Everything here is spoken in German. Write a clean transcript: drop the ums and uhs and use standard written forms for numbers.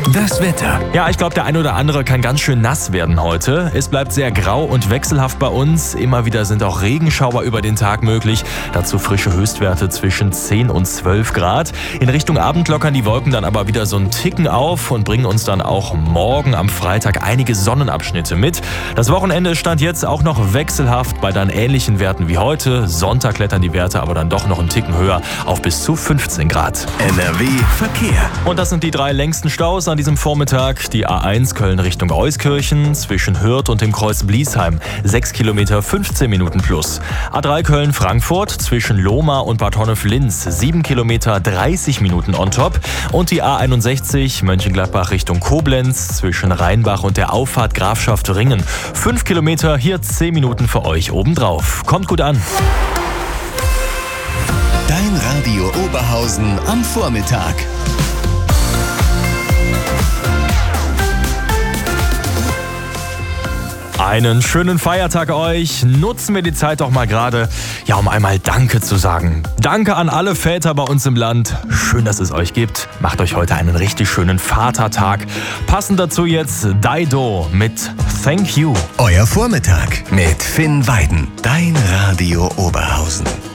Das Wetter. Ja, ich glaube, der ein oder andere kann ganz schön nass werden heute. Es bleibt sehr grau und wechselhaft bei uns. Immer wieder sind auch Regenschauer über den Tag möglich. Dazu frische Höchstwerte zwischen 10 und 12 Grad. In Richtung Abend lockern die Wolken dann aber wieder so einen Ticken auf und bringen uns dann auch morgen am Freitag einige Sonnenabschnitte mit. Das Wochenende stand jetzt auch noch wechselhaft bei dann ähnlichen Werten wie heute. Sonntag klettern die Werte aber dann doch noch einen Ticken höher auf bis zu 15 Grad. NRW Verkehr. Und das sind die 3 längsten Staus an diesem Vormittag. Die A1 Köln Richtung Euskirchen zwischen Hürth und dem Kreuz Bliesheim 6 Kilometer 15 Minuten plus. A3 Köln Frankfurt zwischen Lohmar und Bad Honnef-Linz 7 Kilometer 30 Minuten on top. Und die A61 Mönchengladbach Richtung Koblenz zwischen Rheinbach und der Auffahrt Grafschaft Ringen 5 Kilometer, hier 10 Minuten für euch obendrauf. Kommt gut an. Dein Radio Oberhausen am Vormittag. Einen schönen Feiertag euch. Nutzen wir die Zeit doch mal gerade, ja, um einmal Danke zu sagen. Danke an alle Väter bei uns im Land. Schön, dass es euch gibt. Macht euch heute einen richtig schönen Vatertag. Passend dazu jetzt Dido mit Thank You. Euer Vormittag mit Finn Weiden. Dein Radio Oberhausen.